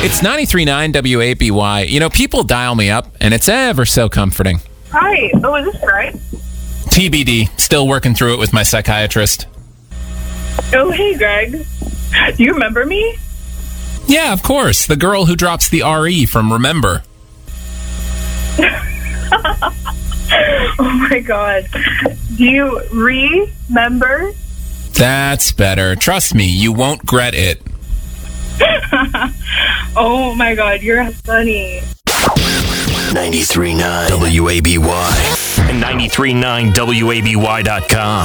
It's 93.9 WABY. You know, people dial me up, and it's ever so comforting. Hi. Oh, is this Greg? TBD. Still working through it with my psychiatrist. Oh, hey, Greg. Do you remember me? Yeah, of course. The girl who drops the RE from Remember. Oh, my God. Do you remember? That's better. Trust me, you won't regret it. Oh, my God. You're funny. 93.9 WABY and 93.9WABY.com.